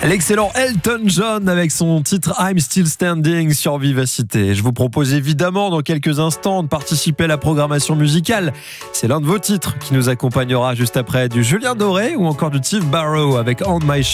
L'excellent Elton John avec son titre I'm Still Standing sur Vivacité. Je vous propose évidemment dans quelques instants de participer à la programmation musicale. C'est l'un de vos titres qui nous accompagnera juste après du Julien Doré ou encore du Steve Barrow avec On My